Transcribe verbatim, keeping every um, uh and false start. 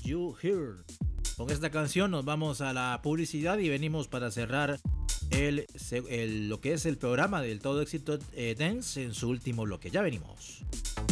You Hear. Con esta canción nos vamos a la publicidad y venimos para cerrar el, el, lo que es el programa del Todo Éxito eh, Dance en su último bloque. Ya venimos.